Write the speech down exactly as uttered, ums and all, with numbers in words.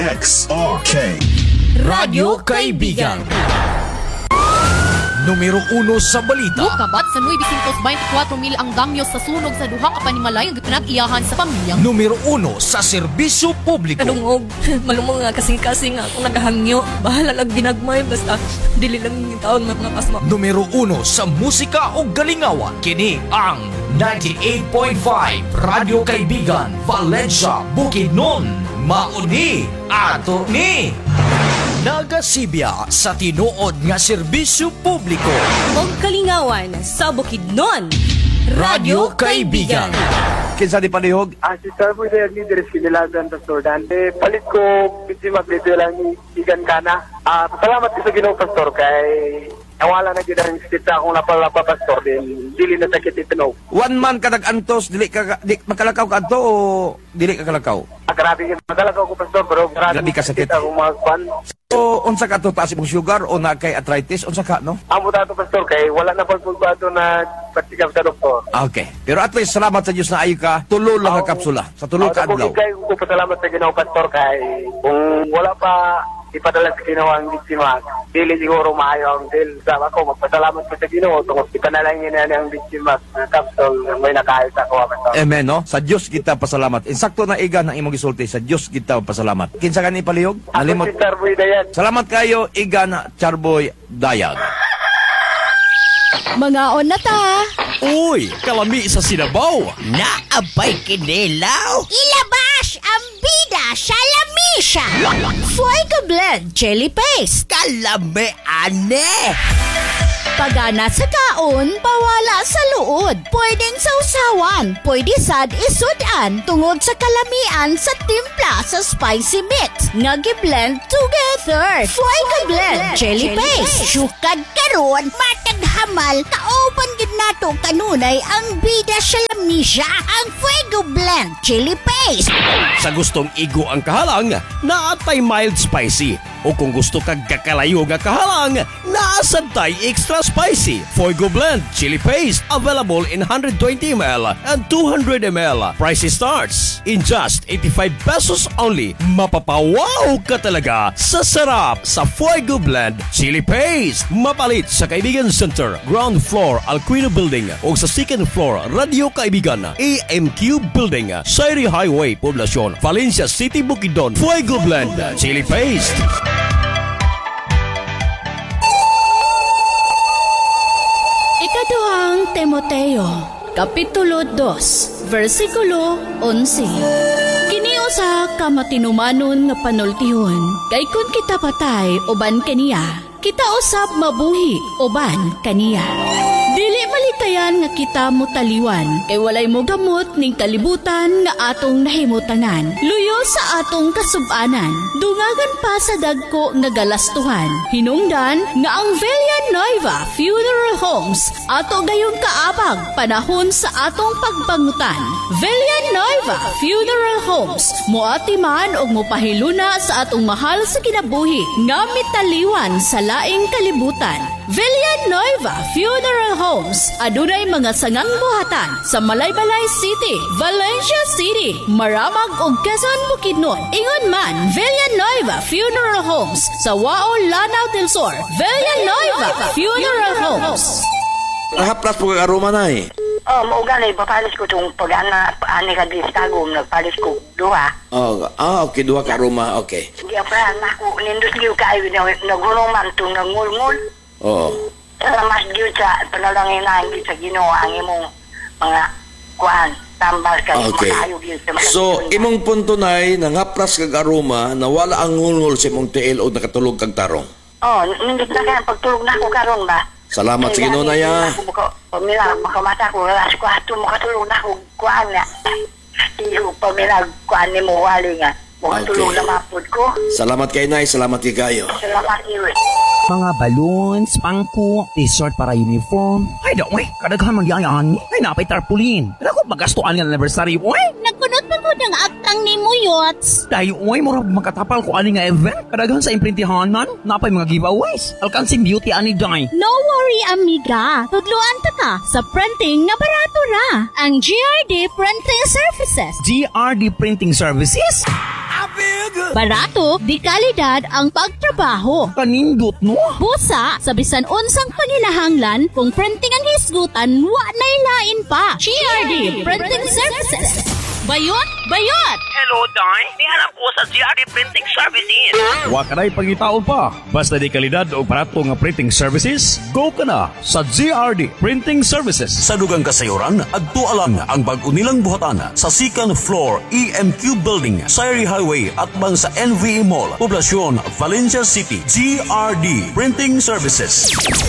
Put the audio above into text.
X R K Radyo Kaibigan. Numero uno sa balita. Kabat sa nueve twenty-four mil ang damyo sa sunog sa duha ka panimalay ang pinag-iyahan sa pamilyang. Numero uno sa serbisyo publiko. Kanungog, malumong nga kasing-kasing nga akong nagahangyo. Bahala lang ginagmay, basta dili lang yung taon mga pasma. Numero uno sa musika o galingawan. Kini ang ninety-eight point five Radyo Kaibigan, Valencia, Bukidnon. Mauni ato ni nagasibya sa tinuod nga serbisyo publiko. Og kalingawan sa Bukidnon. Radyo Kaibigan. Kinsa di palihog? Ah, si Sir po yung leader si Nilagan Pastor Dante. Palit ko, bitsi maglito lang ni Igan Kana. Ah, salamat ko sa Ginoo Pastor kay nawala na gid ang sita akong napalapa Pastor din. Dili na sakit itinog. One man ka nag-antos, dili ka di, makalakaw ka anto o dili ka kalakaw? Ah, grabe yun. Magalakaw ko Pastor pero grabe, Grabe ka sakit. akong mga kwan. O unsa ka to, taas imong sugar o na kay arthritis? Unsa ka, no? Amo dato Pastor kay wala na pagpagbato na patikap sa doktor. Ah, okay. Pero at least salamat sa Diyos na ayo ka. Tulo lang ka kapsula. Sa tulo ka adlaw. Kay ko pasalamat sa Ginoo Pastor kay kung wala pa ipadala sa Ginoo ang biktima, dili siguro maayo ang deal. Sa ako magpasalamat ko sa Ginoo tungod ipanalangin na ang biktima ng kapsul may nakahit ako Pastor. Amen, no? Sa Diyos kita pasalamat. Insakto na iga ng imong gisulti. Sa Diyos kita pasalamat. Kinsa ka ni palihog? Ako si Sir Boy Dayan. Salamat kayo, iga na Charboy Dayag. Mga on na ta. Uy, kalami sa sinabaw. Naabay kinilaw. Ilabas ang bida sa lamisa. Fuego Blend Chili Paste. Kalami ane. Pagana sa kaon, pawala sa luod. Pwedeng sausawan, pwede sad isudan tungod sa kalamian sa timpla sa spicy mix. Nga gi-blend together. Fuego Blend Chili Paste. Sukad karon, matag hamal, kaopan gid nato kanunay ang bida sa lamisa. Ang Fuego Blend Chili Paste. Sa gustong igo ang kahalang, naatay mild spicy. O kung gusto kag kakalayo nga kahalang, naasantay extra spicy. Fuego Blend Chili Paste. Available in one twenty milliliters and two hundred milliliters. Price starts in just eighty-five pesos only. Mapapawaw ka talaga sa sarap sa Fuego Blend Chili Paste. Mapalit sa Kaibigan Center, ground floor Alquino Building o sa second floor Radio Kaibigan, A M Q Building, Sairi Highway, Poblacion, Valencia City, Bukidnon. Fuego Blend Chili Paste. Ikaduhang Timoteo, Kapitulo two, versikulo eleven. Kiniyo sa kamatinumanon nga panultihon, kay kun kita patay uban kaniya, kita usab mabuhi uban kaniya. Dili malikayan nga kita mo taliwan, kay walay mo gamot ning kalibutan nga atong nahimutanan. Luyo sa atong kasubanan, dungagan pa sa dagko nga galastuhan. Hinungdan nga ang Villa Nueva Funeral Homes ato gayong kaabag panahon sa atong pagpangutan. Villa Nueva Funeral Homes moati man og mopahiluna sa atong mahal sa kinabuhi nga mitaliwan sa laing kalibutan. Villa Nueva Funeral Homes adunay mga sangang buhatan sa Malaybalay City, Valencia City, Maramag ug Quezon, Bukidnon. Ingon man Villa Nueva Funeral Homes sa Wao, Lanao del Sur. Villa Nueva Funeral Homes. Nahaplas po kag aroma na eh. Oh, maugali, papalis ko itong pag-ana, ani ka di stagom, nagpalis ko duha. Oh, ah, okay, duha ka aroma, okay. Sige, pa, naku, nindus liw kayo, nagulong man itong nangul-ngul. Oo. Salamat yun sa panalangin na hindi sa Ginoo ang imong mga kuan, tambal ka, Okay. makayog yun sa mga So, imong punto nay nangapras kag aroma na wala ang ngulngol sa imong tiil o nakatulog kag tarong. Oh, nindus na ka, pagtulog na ako karon ba? Salamat sa Ginoo na ya. Ako muka, pamila, makamata ko, alas ko, ato makatulog na ako, kuan na. Iyo, pamila, kuan ni mo, wali nga. Makatulog Okay. na mapod ko. Salamat kay nay, salamat kay kayo. Salamat iyo. Mga balloons, pangko, t-shirt para uniform. Ay, daw, eh, kadaghan magyayaan. Ay, napay tarpaulin. Ako, magastuan nga anniversary, oy. Nagkunot pa mo ng aktang ni mo, Yots. Dahil, oy, mura makatapal ko ani nga event. Kadaghan sa imprintihan man, napay mga giveaways. Alkansing beauty ani day. No worry, amiga. Tudluan ta ka sa printing nga barato ra. Ang G R D Printing Services. G R D Printing Services? Barato, di kalidad ang pagtrabaho. Kanindot no? Busa, sa bisan unsang panginahanglan, kung printing ang hisgutan, wa na ilain pa. G R D Printing Services. Bayot, bayot! Hello, Day. Nihanap ko sa G R D Printing Services. Wa ka na'y pangitaon pa. Basta di kalidad o barato nga printing services, go ka na sa G R D Printing Services. Sa dugang kasayuran, adto alang ang bag-o nilang buhatan sa second floor E M Q Building, Sayri Highway at bang sa N V E Mall, Poblacion, Valencia City. G R D Printing Services.